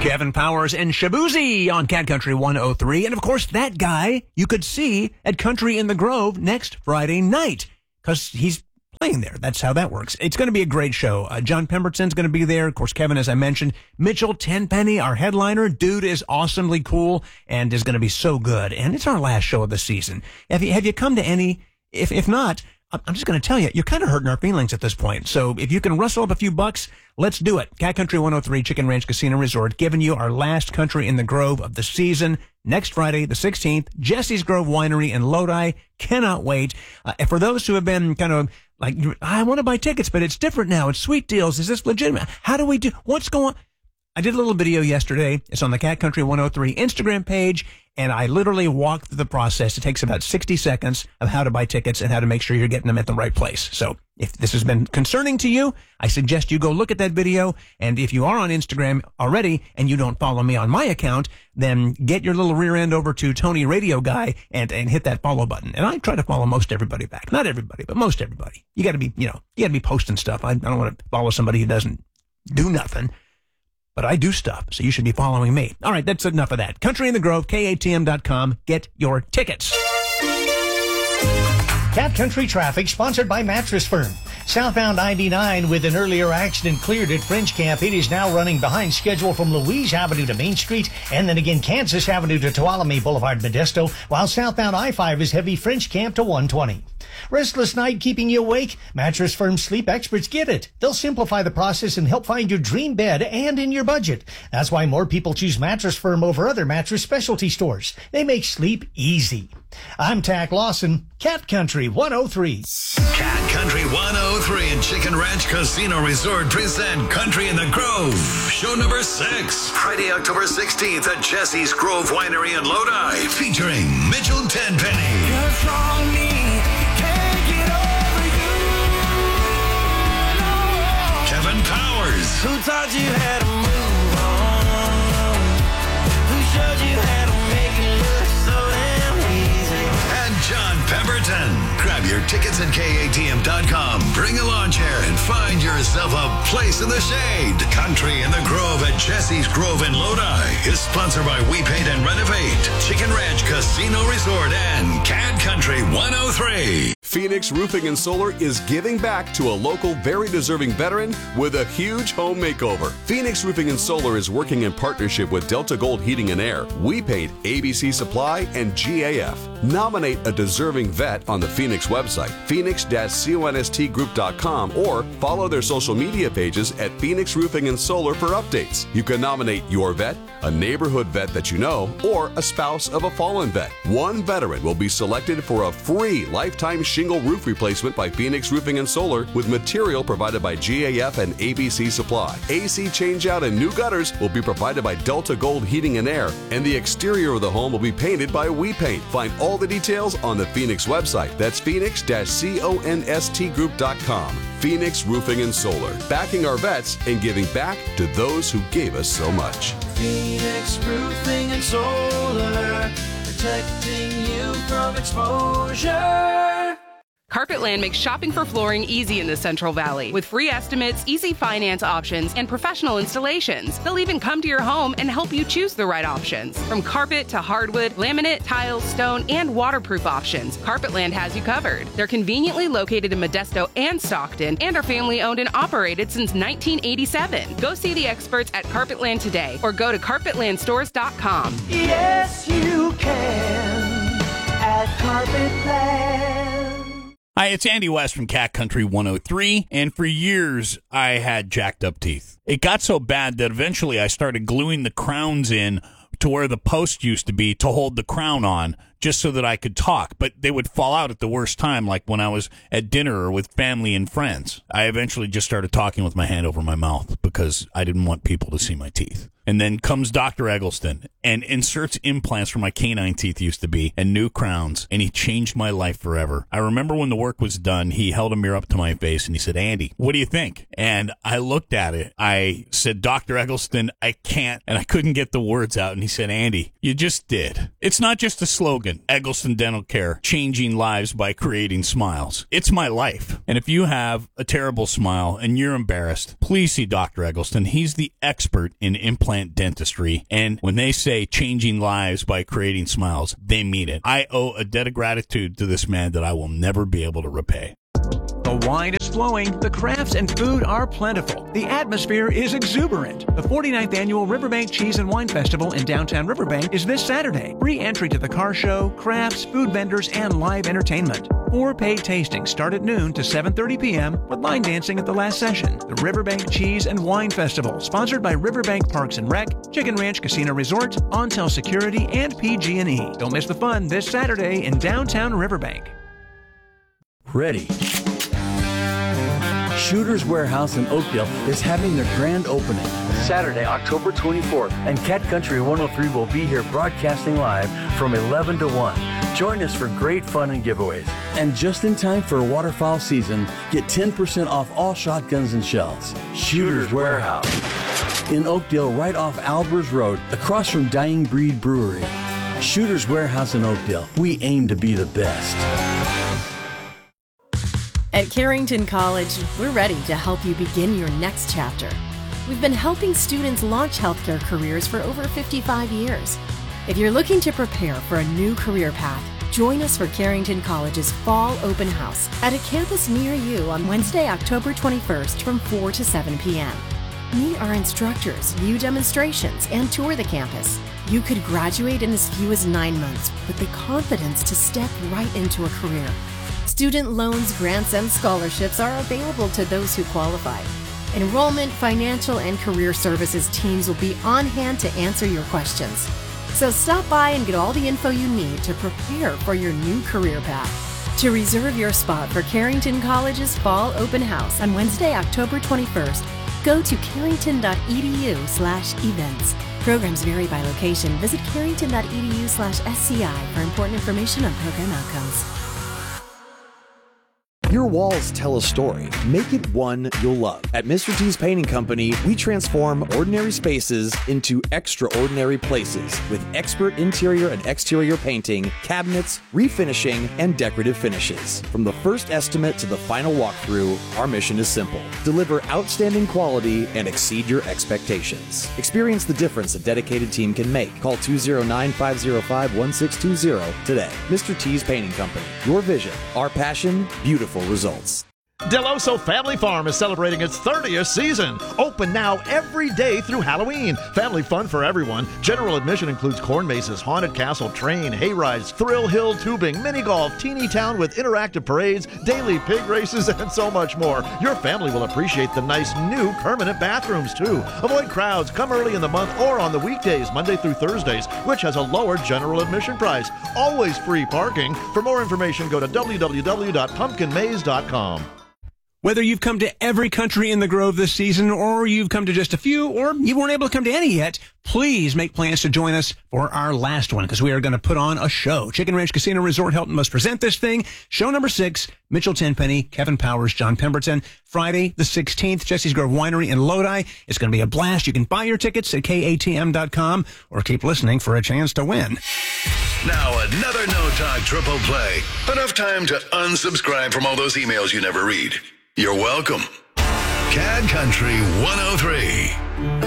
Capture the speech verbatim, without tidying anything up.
Kevin Powers and Shabuzi on Cat Country one oh three. And, of course, that guy you could see at Country in the Grove next Friday night because he's playing there. That's how that works. It's going to be a great show. Uh, John Pemberton's going to be there. Of course, Kevin, as I mentioned. Mitchell Tenpenny, our headliner. Dude is awesomely cool and is going to be so good. And it's our last show of the season. Have you, have you come to any? If, if not, I'm just going to tell you, you're kind of hurting our feelings at this point. So if you can rustle up a few bucks, let's do it. Cat Country one oh three, Chicken Ranch Casino Resort, giving you our last Country in the Grove of the season next Friday, the sixteenth. Jesse's Grove Winery in Lodi. Cannot wait. Uh, and for those who have been kind of like, I want to buy tickets, but it's different now. It's sweet deals. Is this legitimate? How do we do? What's going on? I did a little video yesterday. It's on the Cat Country one oh three Instagram page, and I literally walked through the process. It takes about sixty seconds of how to buy tickets and how to make sure you're getting them at the right place. So if this has been concerning to you, I suggest you go look at that video. And if you are on Instagram already and you don't follow me on my account, then get your little rear end over to Tony Radio Guy and, and hit that follow button. And I try to follow most everybody back. Not everybody, but most everybody. You got to be, you know, you got to be posting stuff. I, I don't want to follow somebody who doesn't do nothing. But I do stuff, so you should be following me. All right, that's enough of that. Country in the Grove, K A T M dot com. Get your tickets. Cat Country Traffic, sponsored by Mattress Firm. Southbound ninety-nine with an earlier accident cleared at French Camp. It is now running behind schedule from Louise Avenue to Main Street, and then again Kansas Avenue to Tuolumne Boulevard, Modesto, while southbound I five is heavy French Camp to one twenty. Restless night keeping you awake? Mattress Firm sleep experts get it. They'll simplify the process and help find your dream bed and in your budget. That's why more people choose Mattress Firm over other mattress specialty stores. They make sleep easy. I'm Tack Lawson, Cat Country one oh three. Cat Country one oh three and Chicken Ranch Casino Resort present Country in the Grove. Show number six. Friday, October sixteenth at Jesse's Grove Winery in Lodi. Featuring Mitchell Tenpenny. What's wrong with me? Can't get over you. No. Kevin Powers. Who taught you how to move on? Who showed you how to make it look so damn easy? And John Pemberton. Grab your tickets at K A T M dot com. Bring a lawn chair and find yourself a place in the shade. Country in the Grove at Jesse's Grove in Lodi is sponsored by We Paint and Renovate, Chicken Ranch Casino Resort, and Cat Country one oh three. Phoenix Roofing and Solar is giving back to a local, very deserving veteran with a huge home makeover. Phoenix Roofing and Solar is working in partnership with Delta Gold Heating and Air, We Paint, A B C Supply, and G A F. Nominate a deserving vet on the Phoenix website, phoenix dash const group dot com, or follow their social media pages at Phoenix Roofing and Solar for updates. You can nominate your vet, a neighborhood vet that you know, or a spouse of a fallen vet. One veteran will be selected for a free lifetime shingle roof replacement by Phoenix Roofing and Solar with material provided by G A F and A B C Supply. A C changeout and new gutters will be provided by Delta Gold Heating and Air, and the exterior of the home will be painted by We Paint. Find all the details on the Phoenix website. That's phoenix dash const group dot com. Phoenix Roofing and Solar, backing our vets and giving back to those who gave us so much. Phoenix Roofing and Solar, protecting you from exposure. Carpetland makes shopping for flooring easy in the Central Valley with free estimates, easy finance options, and professional installations. They'll even come to your home and help you choose the right options. From carpet to hardwood, laminate, tile, stone, and waterproof options, Carpetland has you covered. They're conveniently located in Modesto and Stockton and are family owned and operated since nineteen eighty-seven. Go see the experts at Carpetland today or go to carpetland stores dot com. Yes, you can at Carpetland. Hi, it's Andy West from Cat Country one oh three, and for years I had jacked up teeth. It got so bad that eventually I started gluing the crowns in to where the post used to be to hold the crown on, just so that I could talk, but they would fall out at the worst time, like when I was at dinner or with family and friends. I eventually just started talking with my hand over my mouth because I didn't want people to see my teeth. And then comes Doctor Eggleston and inserts implants where my canine teeth used to be and new crowns, and he changed my life forever. I remember when the work was done, he held a mirror up to my face and he said, "Andy, what do you think?" And I looked at it. I said, "Doctor Eggleston, I can't," and I couldn't get the words out. And he said, "Andy, you just did." It's not just a slogan. slogan, Eggleston Dental Care, changing lives by creating smiles. It's my life. And if you have a terrible smile and you're embarrassed, please see Doctor Eggleston. He's the expert in implant dentistry. And when they say changing lives by creating smiles, they mean it. I owe a debt of gratitude to this man that I will never be able to repay. The wine is flowing, the crafts and food are plentiful, the atmosphere is exuberant. The forty-ninth Annual Riverbank Cheese and Wine Festival in downtown Riverbank is this Saturday. Free entry to the car show, crafts, food vendors, and live entertainment. Four paid tastings start at noon to seven thirty p.m. with line dancing at the last session. The Riverbank Cheese and Wine Festival, sponsored by Riverbank Parks and Rec, Chicken Ranch Casino Resort, Ontel Security, and P G and E. Don't miss the fun this Saturday in downtown Riverbank. Ready. Shooter's Warehouse in Oakdale is having their grand opening Saturday, October twenty-fourth, and Cat Country one oh three will be here broadcasting live from eleven to one. Join us for great fun and giveaways. And just in time for waterfowl season, get ten percent off all shotguns and shells. Shooter's Warehouse in Oakdale, right off Albers Road, across from Dying Breed Brewery. Shooter's Warehouse in Oakdale. We aim to be the best. At Carrington College, we're ready to help you begin your next chapter. We've been helping students launch healthcare careers for over fifty-five years. If you're looking to prepare for a new career path, join us for Carrington College's Fall Open House at a campus near you on Wednesday, October twenty-first from four to seven p.m. Meet our instructors, view demonstrations, and tour the campus. You could graduate in as few as nine months with the confidence to step right into a career. Student loans, grants, and scholarships are available to those who qualify. Enrollment, financial, and career services teams will be on hand to answer your questions. So stop by and get all the info you need to prepare for your new career path. To reserve your spot for Carrington College's Fall Open House on Wednesday, October twenty-first, go to carrington.edu slash events. Programs vary by location. Visit carrington.edu slash SCI for important information on program outcomes. Your walls tell a story. Make it one you'll love. At Mister T's Painting Company, we transform ordinary spaces into extraordinary places with expert interior and exterior painting, cabinets, refinishing, and decorative finishes. From the first estimate to the final walkthrough, our mission is simple. Deliver outstanding quality and exceed your expectations. Experience the difference a dedicated team can make. Call two oh nine, five oh five, one six two oh today. Mister T's Painting Company. Your vision, our passion, beautiful results. Deloso Family Farm is celebrating its thirtieth season. Open now every day through Halloween. Family fun for everyone. General admission includes corn mazes, haunted castle, train, hay rides, thrill hill tubing, mini golf, teeny town with interactive parades, daily pig races, and so much more. Your family will appreciate the nice new permanent bathrooms too. Avoid crowds. Come early in the month or on the weekdays, Monday through Thursdays, which has a lower general admission price. Always free parking. For more information, go to w w w dot pumpkin maze dot com. Whether you've come to every country in the Grove this season, or you've come to just a few, or you weren't able to come to any yet, please make plans to join us for our last one, because we are going to put on a show. Chicken Ranch Casino Resort Hilton must present this thing. Show number six, Mitchell Tenpenny, Kevin Powers, John Pemberton. Friday the sixteenth, Jesse's Grove Winery in Lodi. It's going to be a blast. You can buy your tickets at K A T M dot com or keep listening for a chance to win. Now another No Talk Triple Play. Enough time to unsubscribe from all those emails you never read. You're welcome. Cat Country one oh three.